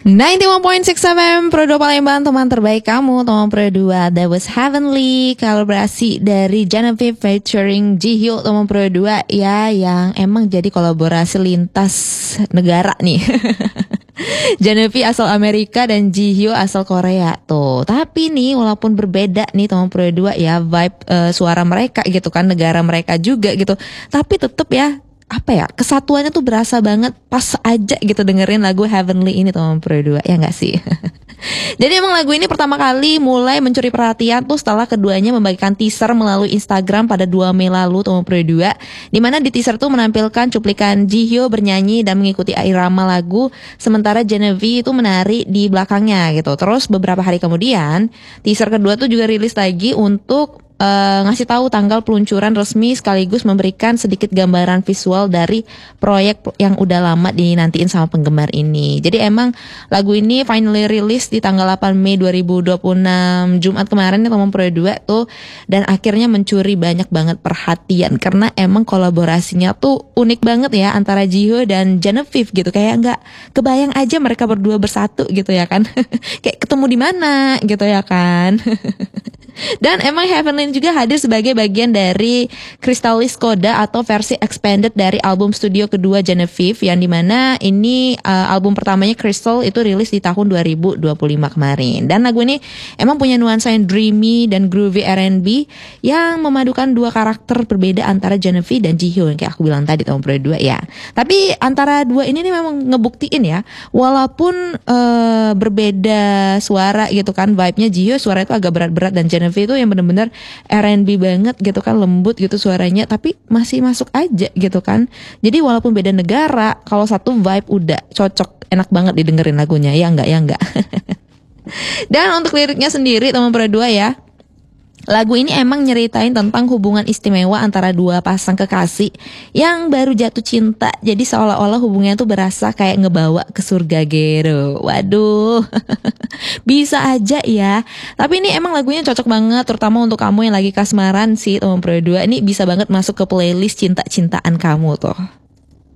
91.6 FM Pro 2 Palembang, teman terbaik kamu, teman Pro 2. That was Heavenly, kolaborasi dari Genevieve featuring Jihyo, teman Pro 2 ya, yang emang jadi kolaborasi lintas negara nih. Genevieve asal Amerika dan Jihyo asal Korea tuh. Tapi nih walaupun berbeda nih teman Pro 2 ya, vibe suara mereka gitu kan, negara mereka juga gitu. Tapi tetep ya, apa ya, kesatuannya tuh berasa banget, pas aja gitu dengerin lagu Heavenly ini teman Pro 2, ya gak sih? Jadi emang lagu ini pertama kali mulai mencuri perhatian tuh setelah keduanya membagikan teaser melalui Instagram pada 2 Mei lalu teman Pro 2, dimana di teaser tuh menampilkan cuplikan Jihyo bernyanyi dan mengikuti irama lagu, sementara Genevieve itu menari di belakangnya gitu. Terus beberapa hari kemudian teaser kedua tuh juga rilis lagi untuk ngasih tahu tanggal peluncuran resmi sekaligus memberikan sedikit gambaran visual dari proyek yang udah lama dinantiin sama penggemar ini. Jadi emang lagu ini finally rilis di tanggal 8 Mei 2026 Jumat kemarin nih teman Pro 2 tuh, dan akhirnya mencuri banyak banget perhatian karena emang kolaborasinya tuh unik banget ya antara Jihyo dan Genevieve gitu. Kayak nggak kebayang aja mereka berdua bersatu gitu ya kan. Kayak ketemu di mana gitu ya kan. Dan emang Heavenly juga hadir sebagai bagian dari Crystallis Coda atau versi expanded dari album studio kedua Genevieve, yang dimana ini album pertamanya Crystal itu rilis di tahun 2025 kemarin. Dan lagu ini emang punya nuansa yang dreamy dan groovy R&B yang memadukan dua karakter berbeda antara Genevieve dan Jihyo yang kayak aku bilang tadi tahun Pro 2 ya. Tapi antara dua ini nih memang ngebuktiin ya, walaupun berbeda suara gitu kan, vibe-nya Jihyo suara itu agak berat-berat dan Genevieve itu yang benar-benar R&B banget gitu kan, lembut gitu suaranya, tapi masih masuk aja gitu kan. Jadi walaupun beda negara, kalau satu vibe udah cocok, enak banget didengerin lagunya, ya enggak. Dan untuk liriknya sendiri teman Pro 2 ya, lagu ini emang nyeritain tentang hubungan istimewa antara dua pasang kekasih yang baru jatuh cinta. Jadi seolah-olah hubungannya tuh berasa kayak ngebawa ke surga gitu. Waduh, bisa aja ya. Tapi ini emang lagunya cocok banget, terutama untuk kamu yang lagi kasmaran sih teman Pro 2. Ini bisa banget masuk ke playlist cinta-cintaan kamu tuh.